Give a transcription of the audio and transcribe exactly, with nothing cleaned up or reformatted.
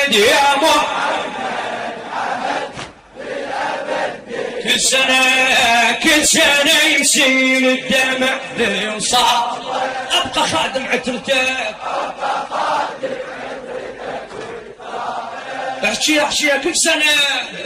محمد يا محمد كل سنة كل سنة يسيل الدمع لينصاب أبقى خادم عترتك احكي احكي كل سنة